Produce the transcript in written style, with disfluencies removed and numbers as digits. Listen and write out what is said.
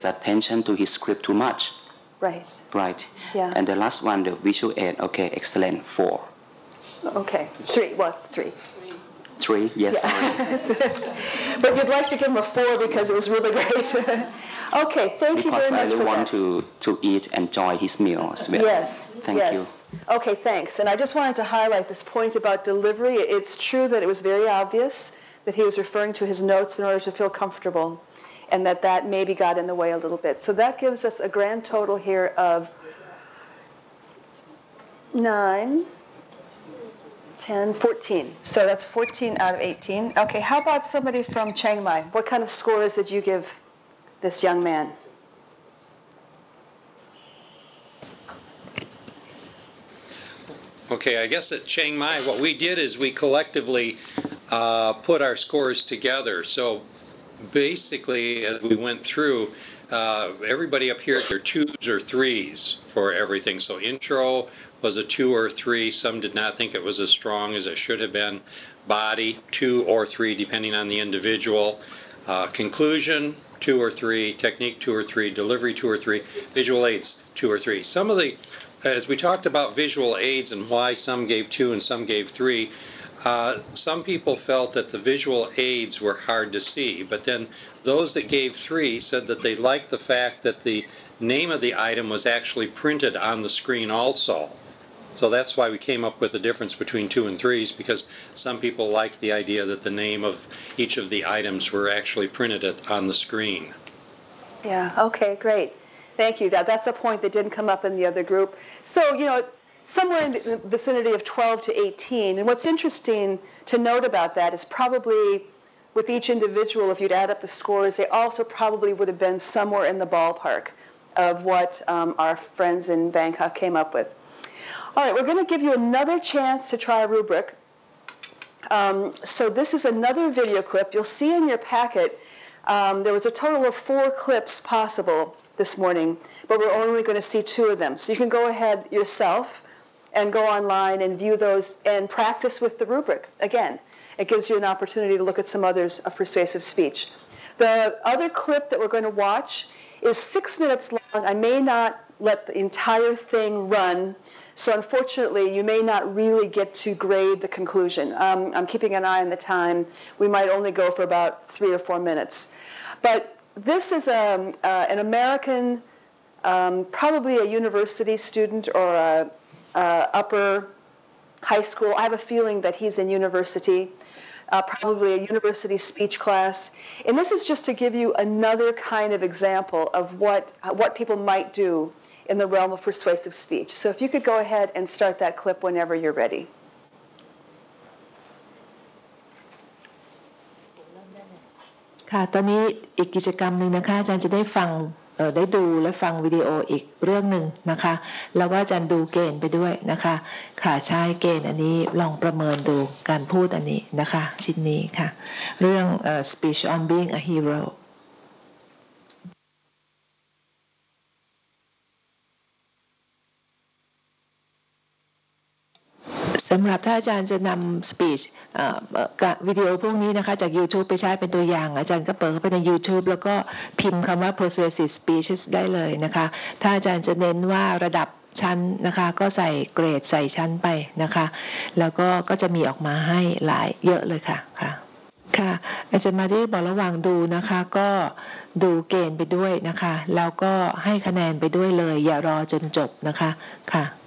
attention to his script too much. Right. Yeah. And the last one, the visual aid. Okay, excellent. 4. Okay. 3. Well, 3. 3. Yes. Yeah. But you'd like to give him a 4 because it was really great. Okay. Thank you very much. Because I really want to eat, enjoy his meal as well. Yes. Thank you. Okay. Thanks. And I just wanted to highlight this point about delivery. It's true that it was very obvious that he was referring to his notes in order to feel comfortable, and that maybe got in the way a little bit. So that gives us a grand total here of 9, 10, 14. So that's 14 out of 18. Okay, how about somebody from Chiang Mai? What kind of scores did you give this young man? Okay, I guess at Chiang Mai, what we did is we collectively put our scores together. So basically, as we went through, everybody up here, their 2s or 3s for everything. So intro was a 2 or 3. Some did not think it was as strong as it should have been. Body, 2 or 3, depending on the individual. Conclusion, 2 or 3. Technique, 2 or 3. Delivery, 2 or 3. Visual aids, 2 or 3. Some of the, as we talked about visual aids and why some gave 2 and some gave 3, some people felt that the visual aids were hard to see, but then those that gave 3 said that they liked the fact that the name of the item was actually printed on the screen also. So that's why we came up with a difference between 2 and 3s, because some people liked the idea that the name of each of the items were actually printed on the screen. Yeah, okay, great. Thank you. That's a point that didn't come up in the other group. So, somewhere in the vicinity of 12 to 18. And what's interesting to note about that is probably with each individual, if you'd add up the scores, they also probably would have been somewhere in the ballpark of what our friends in Bangkok came up with. All right, we're going to give you another chance to try a rubric. So this is another video clip. You'll see in your packet there was a total of 4 clips possible this morning, but we're only going to see 2 of them. So you can go ahead yourself and go online and view those and practice with the rubric. Again, it gives you an opportunity to look at some others of persuasive speech. The other clip that we're going to watch is 6 minutes long. I may not let the entire thing run, so unfortunately you may not really get to grade the conclusion. I'm keeping an eye on the time. We might only go for about 3 or 4 minutes. But this is an American, probably a university student or a upper high school. I have a feeling that he's in university, probably a university speech class. And this is just to give you another kind of example of what people might do in the realm of persuasive speech. So if you could go ahead and start that clip whenever you're ready. ค่ะตอนนี้อีกกิจกรรมหนึ่งนะคะอาจารย์จะได้ฟังได้ดูและฟังวิดีโออีกเรื่องหนึ่งนะคะแล้วก็อาจารย์ดูเกณฑ์ไปด้วยนะคะค่ะใช่เกณฑ์อันนี้ลองประเมินดูการพูดอันนี้นะคะชิ้นนี้ค่ะเรื่องspeech on being a heroสำหรับถ้าอาจารย์จะนำ speech วิดีโอพวกนี้นะคะจาก YouTube ไปใช้เป็นตัวอย่างอาจารย์ก็เปิดเข้าไปใน YouTube แล้วก็พิมพ์คำว่า persuasive speeches ได้เลยนะคะถ้าอาจารย์จะเน้นว่าระดับชั้นนะคะก็ใส่เกรดใส่ชั้นไปนะคะแล้วก็จะมีออกมาให้หลายเยอะเลยค่ะค่ะอาจารย์มาที่บอกระหว่างดูนะคะก็ดูเกณฑ์ไปด้วยนะคะแล้วก็ให้คะแนนไปด้วยเลยอย่ารอจนจบนะคะค่ะ